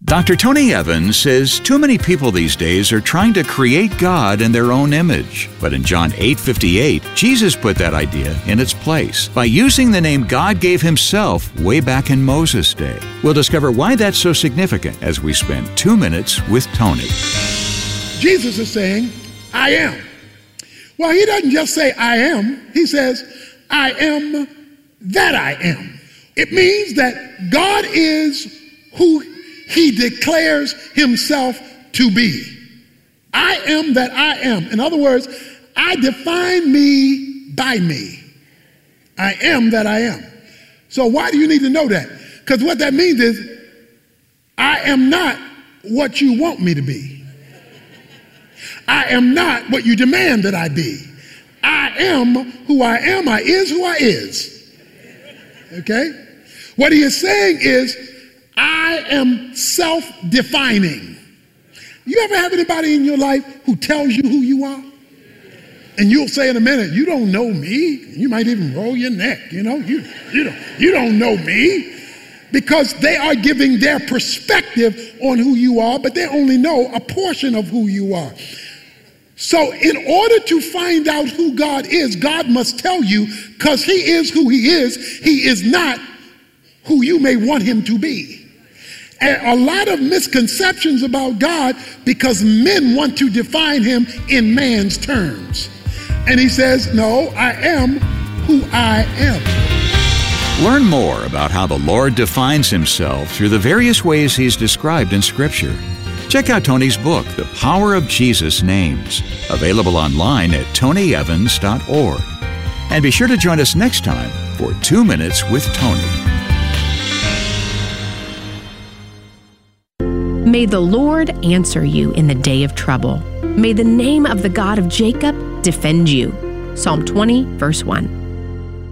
Dr. Tony Evans says too many people these days are trying to create God in their own image. But in John 8:58, Jesus put that idea in its place by using the name God gave himself way back in Moses' day. We'll discover why that's so significant as we spend 2 minutes with Tony. Jesus is saying, I am. Well, he doesn't just say I am. He says, I am that I am. It means that God is who he declares himself to be. I am that I am. In other words, I define me by me. I am that I am. So why do you need to know that? Because what that means is I am not what you want me to be. I am not what you demand that I be. I am who I am. I is who I is. Okay? What he is saying is, I am self-defining. You ever have anybody in your life who tells you who you are? And you'll say in a minute, you don't know me. You might even roll your neck, you don't know me. Because they are giving their perspective on who you are, but they only know a portion of who you are. So in order to find out who God is, God must tell you, because he is who he is not who you may want him to be. And a lot of misconceptions about God because men want to define him in man's terms. And he says, no, I am who I am. Learn more about how the Lord defines himself through the various ways he's described in Scripture. Check out Tony's book, The Power of Jesus' Names, available online at tonyevans.org. And be sure to join us next time for 2 Minutes with Tony. May the Lord answer you in the day of trouble. May the name of the God of Jacob defend you. Psalm 20, verse 1.